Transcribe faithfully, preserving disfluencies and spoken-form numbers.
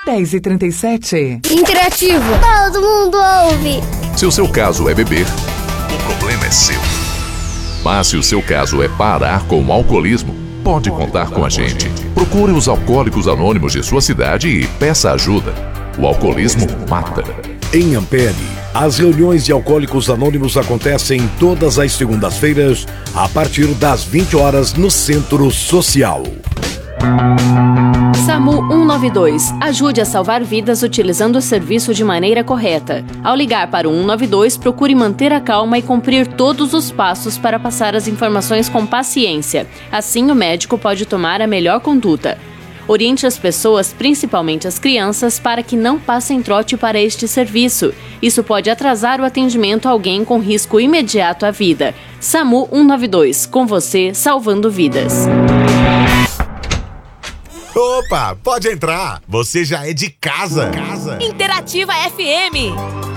dez e trinta e sete. Interativo. Todo mundo ouve. Se o seu caso é beber, o problema é seu. Mas se o seu caso é parar com o alcoolismo, pode contar com a gente. Procure os Alcoólicos Anônimos de sua cidade e peça ajuda. O alcoolismo mata. Em Ampere, as reuniões de Alcoólicos Anônimos acontecem todas as segundas-feiras, a partir das vinte horas, no Centro Social. SAMU cento e noventa e dois. Ajude a salvar vidas utilizando o serviço de maneira correta. Ao ligar para o cento e noventa e dois, procure manter a calma e cumprir todos os passos para passar as informações com paciência. Assim, o médico pode tomar a melhor conduta. Oriente as pessoas, principalmente as crianças, para que não passem trote para este serviço. Isso pode atrasar o atendimento a alguém com risco imediato à vida. SAMU cento e noventa e dois, com você, salvando vidas. Opa, pode entrar. Você já é de casa. casa. Interativa F M.